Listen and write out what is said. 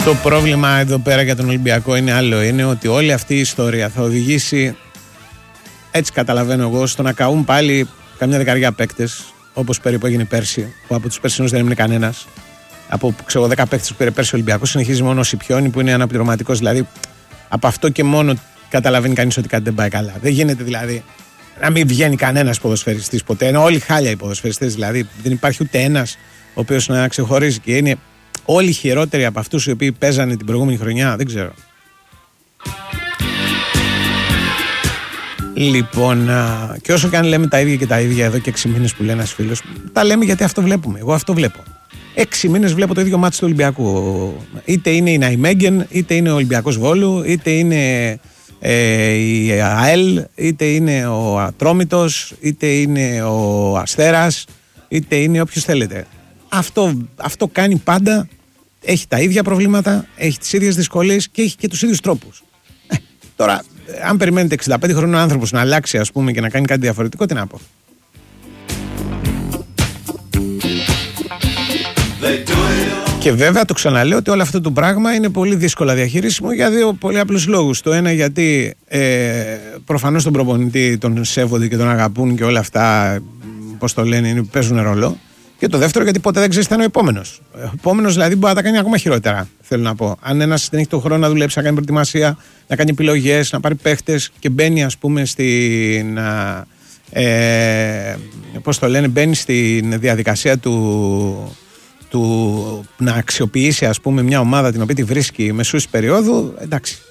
Το πρόβλημα εδώ πέρα για τον Ολυμπιακό είναι άλλο. Είναι ότι όλη αυτή η ιστορία θα οδηγήσει, έτσι καταλαβαίνω εγώ, στο να καούν πάλι καμιά δεκαριά παίκτες, όπως περίπου έγινε πέρσι, που από τους περσινούς δεν έμεινε κανένας. Από 10 παίκτες που πήρε πέρσι ο Ολυμπιακός, συνεχίζει μόνο ο Σιπιόνι που είναι αναπληρωματικός. Δηλαδή, από αυτό και μόνο καταλαβαίνει κανείς ότι κάτι δεν πάει καλά. Δεν γίνεται δηλαδή να μην βγαίνει κανένας ποδοσφαιριστής ποτέ. Είναι όλοι χάλια οι ποδοσφαιριστές. Δηλαδή, δεν υπάρχει ούτε ένας ο οποίος να ξεχωρίζει και είναι όλοι χειρότεροι από αυτούς οι οποίοι παίζανε την προηγούμενη χρονιά. Δεν ξέρω. Λοιπόν, και όσο και αν λέμε τα ίδια και τα ίδια εδώ και 6 μήνες που λέει ένας φίλος, τα λέμε γιατί αυτό βλέπουμε. Εγώ αυτό βλέπω. 6 μήνες βλέπω το ίδιο μάτι του Ολυμπιακού. Είτε είναι η Ναϊμέγγεν, είτε είναι ο Ολυμπιακός Βόλου, είτε είναι η ΑΕΛ, είτε είναι ο Ατρόμητος, είτε είναι ο Αστέρας, είτε είναι όποιος θέλετε. Αυτό κάνει πάντα. Έχει τα ίδια προβλήματα, έχει τις ίδιες δυσκολίες και έχει και τους ίδιους τρόπους. Τώρα, αν περιμένετε 65 χρονών άνθρωπος να αλλάξει, ας πούμε, και να κάνει κάτι διαφορετικό, τι να πω. Και βέβαια το ξαναλέω ότι όλο αυτό το πράγμα είναι πολύ δύσκολα διαχειρίσιμο για δύο πολύ απλούς λόγους. Το ένα γιατί προφανώς τον προπονητή τον σέβονται και τον αγαπούν και όλα αυτά, πώς το λένε, παίζουν ρόλο. Και το δεύτερο γιατί ποτέ δεν ξέρεις τι θα είναι ο επόμενος. Ο επόμενος δηλαδή μπορεί να τα κάνει ακόμα χειρότερα, θέλω να πω. Αν ένας δεν έχει τον χρόνο να δουλέψει, να κάνει προετοιμασία, να κάνει επιλογές, να πάρει παίχτες και μπαίνει, ας πούμε, στην. Πώς το λένε, μπαίνει στην διαδικασία του να αξιοποιήσει, ας πούμε, μια ομάδα την οποία τη βρίσκει μεσούς περίοδου, εντάξει,